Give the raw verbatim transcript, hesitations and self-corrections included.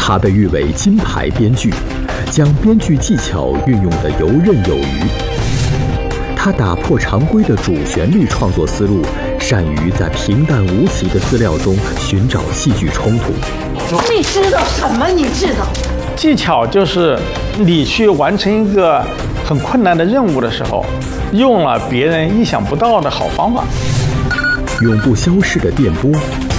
他被誉为金牌编剧，将编剧技巧运用得游刃有余。他打破常规的主旋律创作思路，善于在平淡无奇的资料中寻找戏剧冲突。 你知道什么？你知道？ 技巧就是你去完成一个很困难的任务的时候，用了别人意想不到的好方法。 永不消逝的电波，